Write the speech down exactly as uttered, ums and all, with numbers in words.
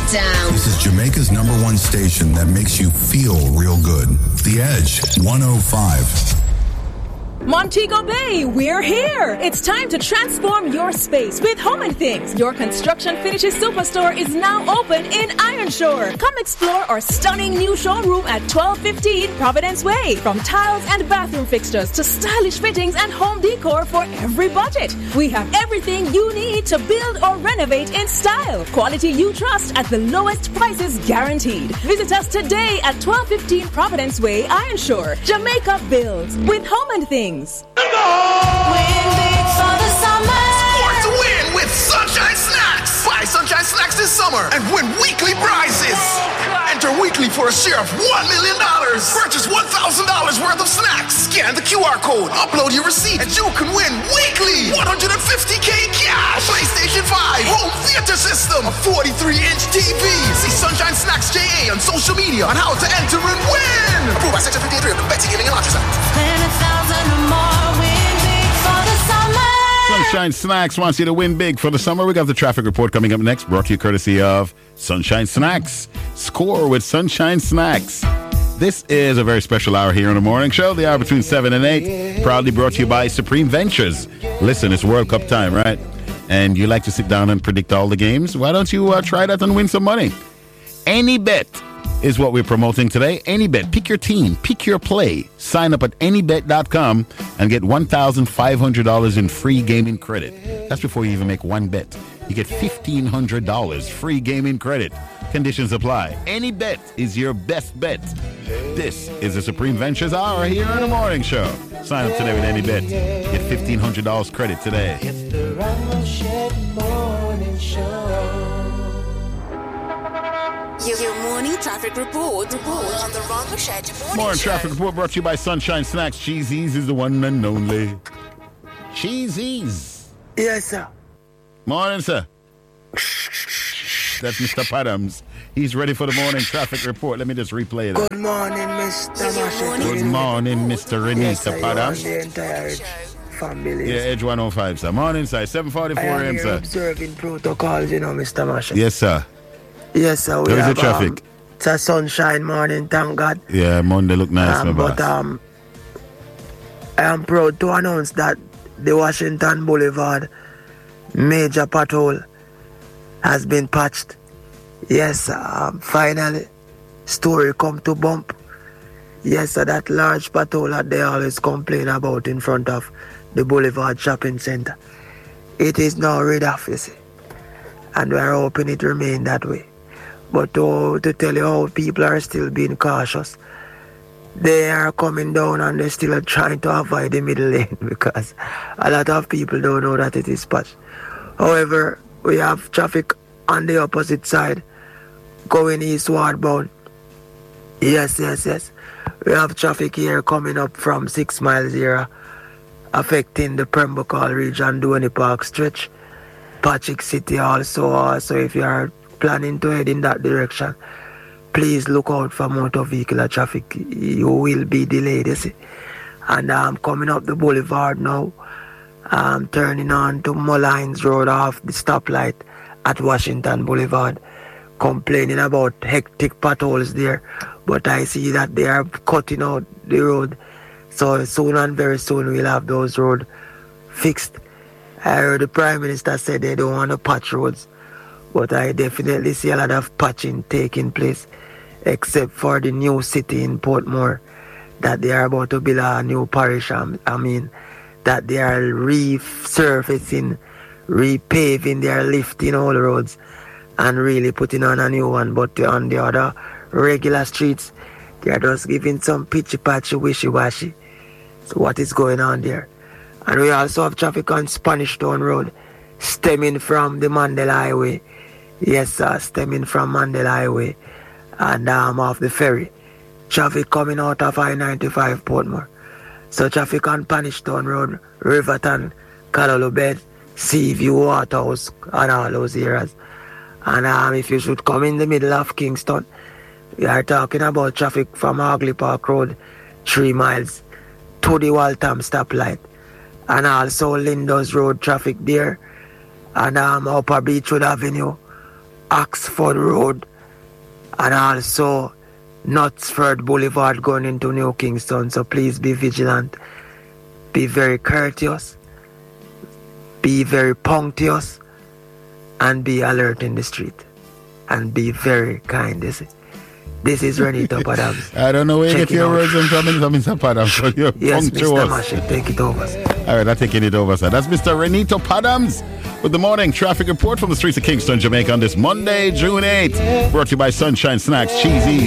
Down. This is Jamaica's number one station that makes you feel real good. The Edge, one oh five. Montego Bay, we're here! It's time to transform your space with Home and Things. Your construction finishes superstore is now open in Ironshore. Come explore our stunning new showroom at twelve fifteen Providence Way. From tiles and bathroom fixtures to stylish fittings and home decor for every budget. We have everything you need to build or renovate in style. Quality you trust at the lowest prices guaranteed. Visit us today at twelve fifteen Providence Way, Ironshore. Jamaica builds with Home and Things. Win big for the summer. Sport to win with Sunshine Snacks. Buy Sunshine Snacks this summer and win weekly prizes. Enter weekly for a share of one million dollars. Purchase one thousand dollars worth of snacks. Scan the Q R code, upload your receipt, and you can win weekly one hundred fifty thousand cash, PlayStation five, home theater system, a forty-three inch T V. See Sunshine Snacks J A on social media on how to enter and win. Approved by Section fifty-three of the Betty Gaming and Lottery Act. Spend a thousand or more. Win big for the summer. Sunshine Snacks wants you to win big for the summer. We got the traffic report coming up next, brought to you courtesy of Sunshine Snacks. Score with Sunshine Snacks. This is a very special hour here on the morning show, the hour between seven and eight, proudly brought to you by Supreme Ventures. Listen, it's World Cup time, right? And you like to sit down and predict all the games? Why don't you uh, try that and win some money? Any bet is what we're promoting today. Any bet. Pick your team. Pick your play. Sign up at any bet dot com and get one thousand five hundred dollars in free gaming credit. That's before you even make one bet. You get fifteen hundred dollars free gaming credit. Conditions apply. Any bet is your best bet. This is the Supreme Ventures Hour here on the morning show. Sign up today with Any Bet. Get fifteen hundred dollars credit today. It's the Ramoshed Morning Show. Your morning traffic report. Report on the Ramoshed Morning Morning Show. traffic report brought to you by Sunshine Snacks. Cheesies is the one and only. Cheesies. Yes, sir. Morning, sir. That's Mister Padams. He's ready for the morning traffic report. Let me just replay that. Good morning, Mister Mashett. Good morning, Mister Renita Yes, sir, you and Padams. the entire family. Yeah, Edge one oh five, sir. Morning, sir. seven forty-four I am a.m., here sir. observing protocols, you know, Mister Mashett. Yes, sir. Yes, sir. We How is have, the traffic? Um, it's a sunshine morning, thank God. Yeah, Monday look nice, Um, my but boss. um, I am proud to announce that the Washington Boulevard major pothole has been patched. Yes, um, finally, story come to bump. Yes, sir, that large pothole that they always complain about in front of the Boulevard Shopping Center. It is now rid of, you see. And we are hoping it remain that way. But to, to tell you how people are still being cautious, they are coming down and they're still trying to avoid the middle lane because a lot of people don't know that it is patched. However, we have traffic on the opposite side going eastward bound. Yes, yes, yes. We have traffic here coming up from Six Miles here, affecting the Pembroke region, Duane Park stretch, Patrick City also. Uh, so if you are planning to head in that direction, please look out for motor vehicular traffic. You will be delayed, you see. And I'm um, coming up the boulevard now. I'm turning on to Mullines Road off the stoplight at Washington Boulevard, complaining about hectic potholes there. But I see that they are cutting out the road. So soon and very soon we'll have those roads fixed. I heard the Prime Minister said they don't want to patch roads. But I definitely see a lot of patching taking place, except for the new city in Portmore, that they are about to build a new parish. I mean, that they are resurfacing, repaving, they are lifting all the roads and really putting on a new one. But on the other regular streets, they are just giving some pitchy-patchy, wishy-washy. So what is going on there? And we also have traffic on Spanish Town Road, stemming from the Mandela Highway. Yes, sir, stemming from Mandela Highway and um, off the ferry. Traffic coming out of I ninety-five Portmore. So traffic on Spanish Town Road, Riverton, Callaloo Bed, Seaview, Waterhouse, and all those areas. And um, if you should come in the middle of Kingston, we are talking about traffic from Hagley Park Road, three miles, to the Waltham stoplight. And also Lindos Road traffic there. And um, Upper Beachwood Avenue, Oxford Road, and also Knutsford Boulevard going into New Kingston. So please be vigilant, be very courteous, be very punctilious, and be alert in the street, and be very kind. This is, this is Renito Padams. I don't know where you Check get your it words out. from, Mister Padams, but you're Yes, punctuous. Mister Mashik, take it over. All right, I'm taking it over, sir. That's Mister Renito Padams with the morning traffic report from the streets of Kingston, Jamaica on this Monday, June eighth. Brought to you by Sunshine Snacks, Cheesy.